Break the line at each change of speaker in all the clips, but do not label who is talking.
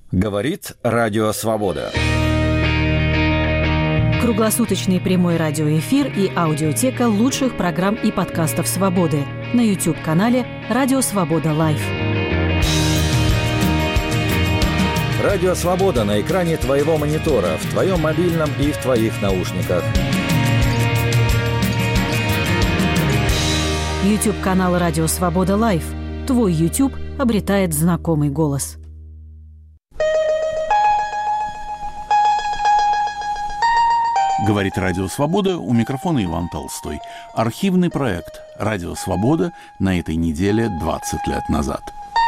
Говорит Радио Свобода.
Круглосуточный прямой радиоэфир и аудиотека лучших программ и подкастов «Свободы» на YouTube-канале «Радио Свобода Лайв».
Радио Свобода на экране твоего монитора, в твоем мобильном и в твоих наушниках.
YouTube-канал «Радио Свобода Лайв». Твой YouTube обретает знакомый голос.
Говорит Радио Свобода, у микрофона Иван Толстой. Архивный проект «Радио Свобода» на этой неделе 20 лет назад.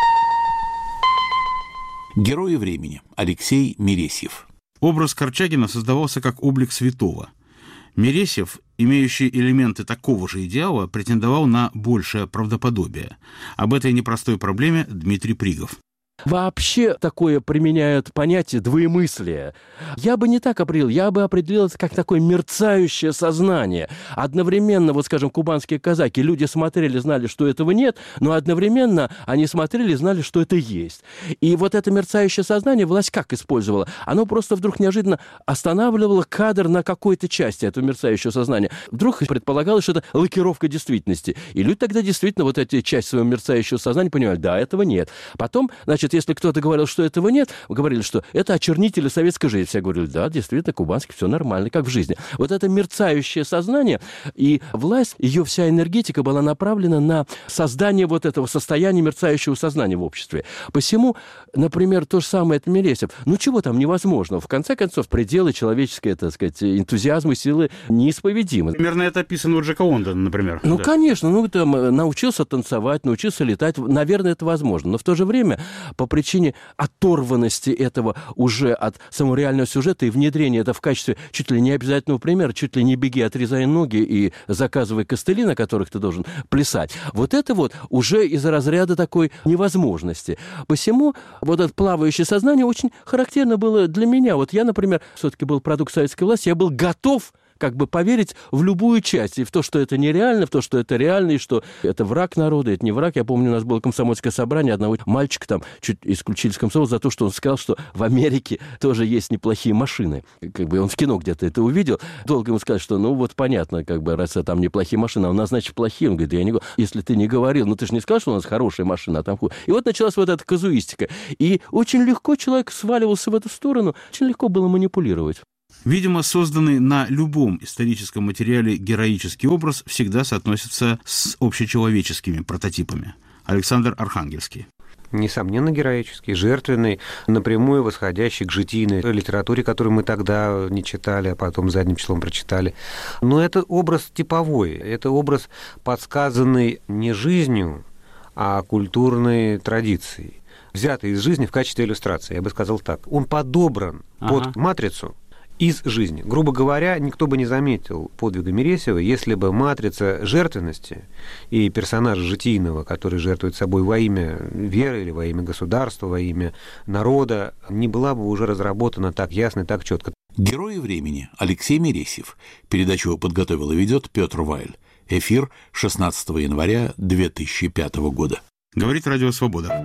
Герои времени. Алексей Мересьев.
Образ Корчагина создавался как облик святого. Мересьев, имеющий элементы такого же идеала, претендовал на большее правдоподобие. Об этой непростой проблеме Дмитрий Пригов.
Вообще такое применяют понятие двоемыслия. Я бы не так определил, я бы определил это как такое мерцающее сознание. Одновременно, вот скажем, кубанские казаки, люди смотрели, знали, что этого нет, но одновременно они смотрели, знали, что это есть. И вот это мерцающее сознание власть как использовала? Оно просто вдруг неожиданно останавливало кадр на какой-то части этого мерцающего сознания. Вдруг предполагалось, что это лакировка действительности. И люди тогда действительно вот эти часть своего мерцающего сознания понимали, да, этого нет. Потом, значит, если кто-то говорил, что этого нет, говорили, что это очернители советской жизни. Все говорили, да, действительно, кубанский, все нормально, как в жизни. Вот это мерцающее сознание, и власть, ее вся энергетика была направлена на создание вот этого состояния мерцающего сознания в обществе. Посему, например, то же самое это Мересьев. Ну, чего там невозможного? В конце концов, пределы человеческой, так сказать, энтузиазма и силы неисповедимы.
Примерно это описано у Джека Лондона, например.
Ну,
да.
Конечно, ну, там, научился танцевать, научился летать. Наверное, это возможно. Но в то же время по причине оторванности этого уже от самого реального сюжета и внедрения это в качестве чуть ли не обязательного примера, чуть ли не беги, отрезай ноги и заказывай костыли, на которых ты должен плясать. Вот это вот уже из разряда такой невозможности. Посему вот это плавающее сознание очень характерно было для меня. Вот я, например, все-таки был продукт советской власти, я был готов как бы поверить в любую часть, и в то, что это нереально, в то, что это реально, и что это враг народа, это не враг. Я помню, у нас было комсомольское собрание, одного мальчика там чуть исключили из комсомола за то, что он сказал, что в Америке тоже есть неплохие машины. Как бы он в кино где-то это увидел. Долго ему сказали, что ну вот понятно, как бы раз там неплохие машины, а у нас, значит, плохие. Он говорит, я не говорю, если ты не говорил, ну ты же не сказал, что у нас хорошая машина, а там хуже. И вот началась вот эта казуистика. И очень легко человек сваливался в эту сторону, очень легко было манипулировать.
Видимо, созданный на любом историческом материале героический образ всегда соотносится с общечеловеческими прототипами. Александр Архангельский.
Несомненно, героический, жертвенный, напрямую восходящий к житийной литературе, которую мы тогда не читали, а потом задним числом прочитали. Но это образ типовой, это образ, подсказанный не жизнью, а культурной традицией, взятый из жизни в качестве иллюстрации, я бы сказал так. Он подобран под матрицу из жизни. Грубо говоря, никто бы не заметил подвига Мересьева, если бы матрица жертвенности и персонажа житийного, который жертвует собой во имя веры или во имя государства, во имя народа, не была бы уже разработана так ясно и так четко.
Герои времени. Алексей Мересьев. Передачу подготовил и ведет Петр Вайль. Эфир 16 января 2005 года.
Говорит Радио Свобода.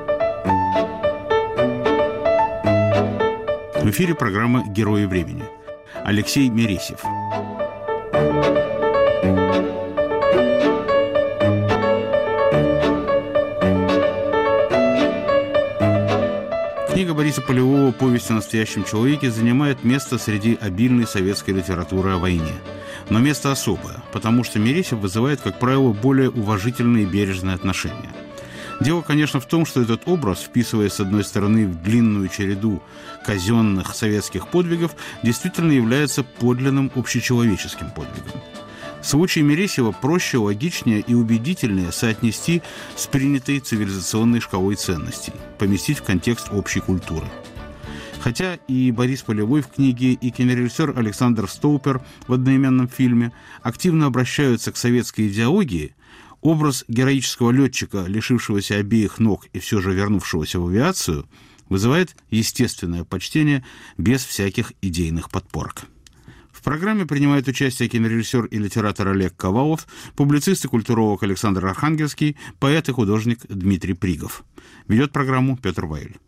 В эфире программа «Герои времени». Алексей Мересьев. Книга Бориса Полевого «Повесть о настоящем человеке» занимает место среди обильной советской литературы о войне. Но место особое, потому что Мересьев вызывает, как правило, более уважительные и бережные отношения. Дело, конечно, в том, что этот образ, вписываясь, с одной стороны, в длинную череду казенных советских подвигов, действительно является подлинным общечеловеческим подвигом. Случай Мересьева проще, логичнее и убедительнее соотнести с принятой цивилизационной шкалой ценностей, поместить в контекст общей культуры. Хотя и Борис Полевой в книге, и кинорежиссер Александр Стоупер в одноименном фильме активно обращаются к советской идеологии, образ героического летчика, лишившегося обеих ног и все же вернувшегося в авиацию, вызывает естественное почтение без всяких идейных подпорок. В программе принимает участие кинорежиссер и литератор Олег Ковалов, публицист и культуролог Александр Архангельский, поэт и художник Дмитрий Пригов. Ведет программу Петр Вайль.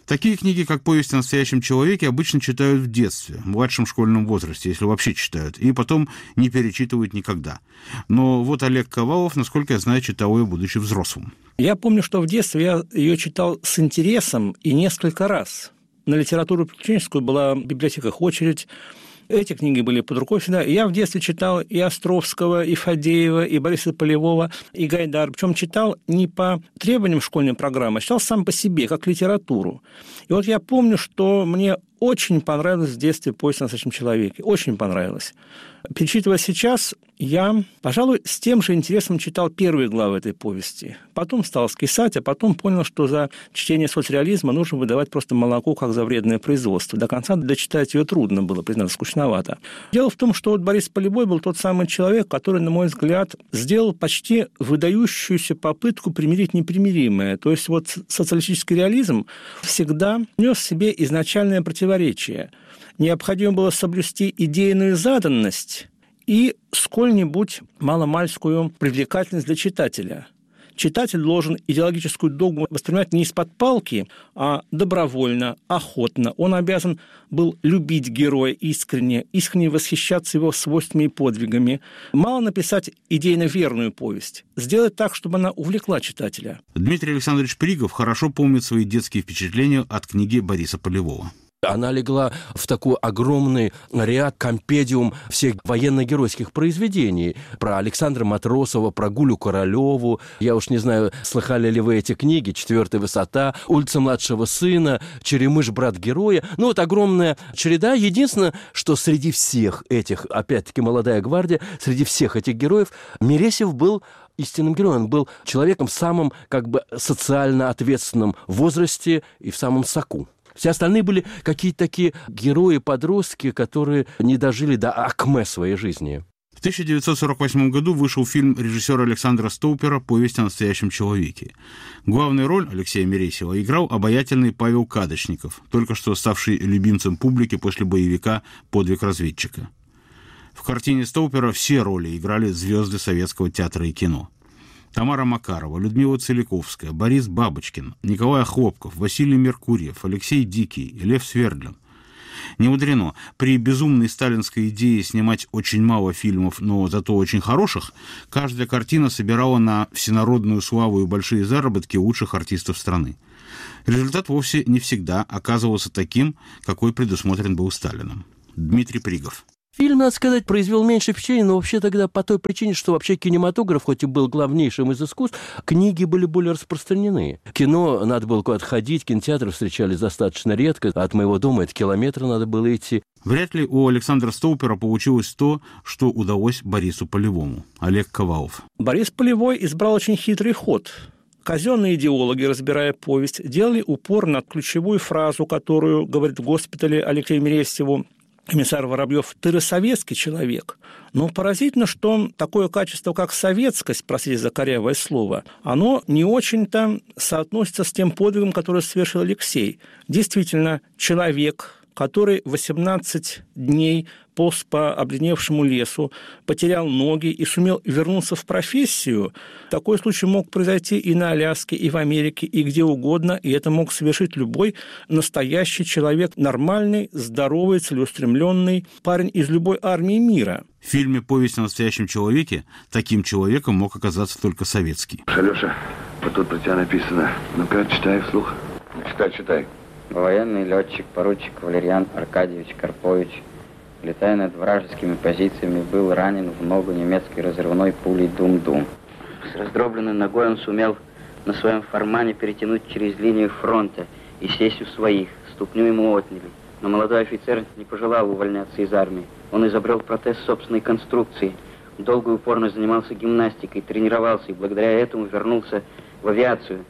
Такие книги, как «Повесть о настоящем человеке», обычно читают в детстве, в младшем школьном возрасте, если вообще читают, и потом не перечитывают никогда. Но вот Олег Ковалов, насколько я знаю, читал ее, будучи взрослым.
Я помню, что в детстве я ее читал с интересом и несколько раз. На литературу приключенческую была в библиотеках очередь. Эти книги были под рукой всегда. Я в детстве читал и Островского, и Фадеева, и Бориса Полевого, и Гайдара. Причем читал не по требованиям школьной программы, а читал сам по себе, как литературу. И вот я помню, что мне очень понравилось в детстве «Повесть о настоящем человеке». Очень понравилось. Перечитывая сейчас, я, пожалуй, с тем же интересом читал первые главы этой повести. Потом стал скисать, а потом понял, что за чтение соцреализма нужно выдавать просто молоко, как за вредное производство. До конца дочитать ее трудно было, признаться, скучновато. Дело в том, что вот Борис Полевой был тот самый человек, который, на мой взгляд, сделал почти выдающуюся попытку примирить непримиримое. То есть вот социалистический реализм всегда нес в себе изначальное противоречие. Необходимо было соблюсти идейную заданность и сколь-нибудь маломальскую привлекательность для читателя. Читатель должен идеологическую догму воспринимать не из-под палки, а добровольно, охотно. Он обязан был любить героя искренне восхищаться его свойствами и подвигами. Мало написать идейно верную повесть, сделать так, чтобы она увлекла читателя.
Дмитрий Александрович Пригов хорошо помнит свои детские впечатления от книги Бориса Полевого.
Она легла в такой огромный ряд, компедиум всех военно-геройских произведений. Про Александра Матросова, про Гулю Королеву. Я уж не знаю, слыхали ли вы эти книги. «Четвертая высота», «Улица младшего сына», «Черемыш, брат героя». Ну, вот огромная череда. Единственное, что среди всех этих, опять-таки, «Молодая гвардия», среди всех этих героев Мересьев был истинным героем. Он был человеком в самом, как бы, социально ответственном возрасте и в самом соку. Все остальные были какие-то такие герои-подростки, которые не дожили до акме своей жизни.
В 1948 году вышел фильм режиссера Александра Стоупера «Повесть о настоящем человеке». Главную роль Алексея Мересьева играл обаятельный Павел Кадочников, только что ставший любимцем публики после боевика «Подвиг разведчика». В картине Стоупера все роли играли звезды советского театра и кино. Тамара Макарова, Людмила Целиковская, Борис Бабочкин, Николай Хлопков, Василий Меркурьев, Алексей Дикий, Лев Свердлин. Не мудрено. При безумной сталинской идее снимать очень мало фильмов, но зато очень хороших, каждая картина собирала на всенародную славу и большие заработки лучших артистов страны. Результат вовсе не всегда оказывался таким, какой предусмотрен был Сталином. Дмитрий Пригов.
Фильм, надо сказать, произвел меньше впечатления, но вообще тогда по той причине, что вообще кинематограф, хоть и был главнейшим из искусств, книги были более распространены. Кино надо было куда-то ходить, кинотеатры встречались достаточно редко. От моего дома это километры надо было идти.
Вряд ли у Александра Стоупера получилось то, что удалось Борису Полевому. Олег Ковалов.
Борис Полевой избрал очень хитрый ход. Казенные идеологи, разбирая повесть, делали упор на ключевую фразу, которую говорит в госпитале Алексею Мересьеву комиссар Воробьев: «Ты советский человек». Но поразительно, что такое качество, как советскость, простите за корявое слово, оно не очень-то соотносится с тем подвигом, который совершил Алексей. Действительно, человек, который 18 дней полз по обледеневшему лесу, потерял ноги и сумел вернуться в профессию. Такой случай мог произойти и на Аляске, и в Америке, и где угодно, и это мог совершить любой настоящий человек, нормальный, здоровый, целеустремленный парень из любой армии мира.
В фильме «Повесть о настоящем человеке» таким человеком мог оказаться только советский.
Алеша, вот тут про тебя написано. Ну-ка, читай вслух. Читай.
Военный летчик, поручик Валерьян Аркадьевич Карпович, летая над вражескими позициями, был ранен в ногу немецкой разрывной пулей Дум-Дум. С раздробленной ногой он сумел на своем формане перетянуть через линию фронта и сесть у своих. Ступню ему отняли. Но молодой офицер не пожелал увольняться из армии. Он изобрел протез собственной конструкции. Долго и упорно занимался гимнастикой, тренировался и благодаря этому вернулся в авиацию.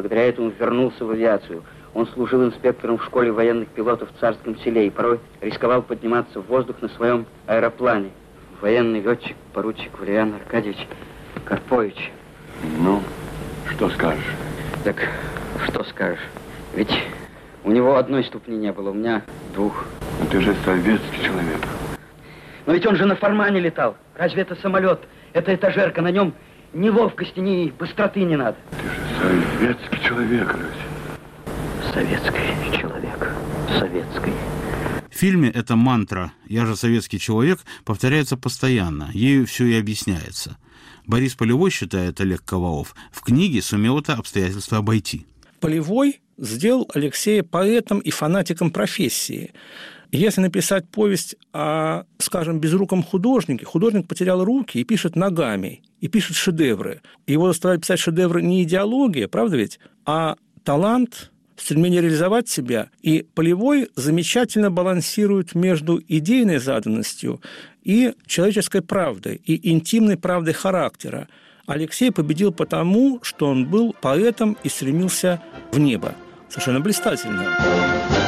Он служил инспектором в школе военных пилотов в Царском Селе и порой рисковал подниматься в воздух на своем аэроплане. Военный летчик, поручик Валерьян Аркадьевич Карпович.
Ну, что скажешь?
Так, что скажешь? Ведь у него одной ступни не было, у меня двух.
Ну, ты же советский человек.
Но ведь он же на формане летал. Разве это самолет? Это этажерка, на нем ни ловкости, ни быстроты не надо.
Ты же советский человек, Люся.
советский человек. Советский.
В фильме эта мантра «Я же советский человек» повторяется постоянно, ею все и объясняется. Борис Полевой, считает Олег Ковалов, в книге сумел это обстоятельство обойти.
Полевой сделал Алексея поэтом и фанатиком профессии. Если написать повесть о, скажем, безруком художнике, художник потерял руки и пишет ногами, и пишет шедевры. Его заставляет писать шедевры не идеология, правда ведь, а талант, стремление реализовать себя. И Полевой замечательно балансирует между идейной заданностью и человеческой правдой, и интимной правдой характера. Алексей победил потому, что он был поэтом и стремился в небо. Совершенно блистательно.